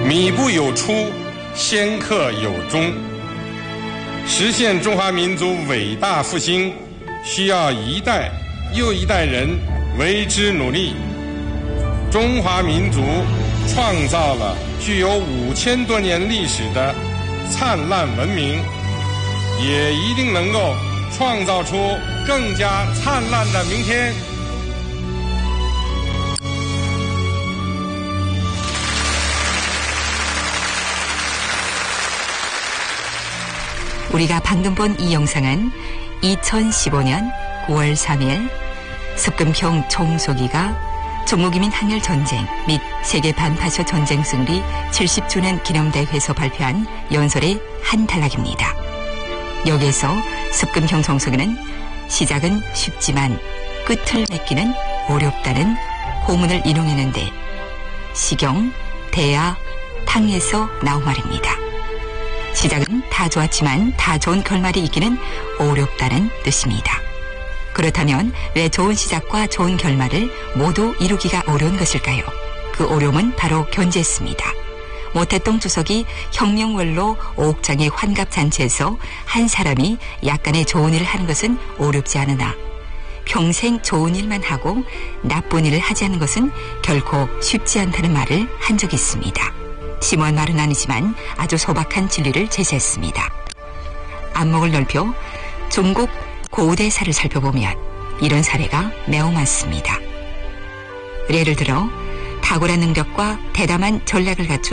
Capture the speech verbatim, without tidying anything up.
米不有出，先克有终。实现中华民族伟大复兴，需要一代又一代人为之努力。中华民族创造了具有五千多年历史的灿烂文明，也一定能够创造出更加灿烂的明天。 우리가 방금 본 이 영상은 이천십오 년 구월 삼일 습금평 총소기가 중국이민 항일 전쟁 및 세계 반파쇼 전쟁 승리 칠십 주년 기념대회에서 발표한 연설의 한 단락입니다. 여기에서 습금평 총소기는 시작은 쉽지만 끝을 맺기는 어렵다는 고문을 인용했는데 시경, 대야, 탕에서 나온 말입니다. 시작은 다 좋았지만 다 좋은 결말이 있기는 어렵다는 뜻입니다. 그렇다면 왜 좋은 시작과 좋은 결말을 모두 이루기가 어려운 것일까요? 그 어려움은 바로 견제했습니다. 모태동 주석이 혁명월로 옥장의 환갑잔치에서 한 사람이 약간의 좋은 일을 하는 것은 어렵지 않으나 평생 좋은 일만 하고 나쁜 일을 하지 않는 것은 결코 쉽지 않다는 말을 한 적이 있습니다. 심오한 말은 아니지만 아주 소박한 진리를 제시했습니다. 안목을 넓혀 중국 고대사를 살펴보면 이런 사례가 매우 많습니다. 예를 들어 탁월한 능력과 대담한 전략을 갖춘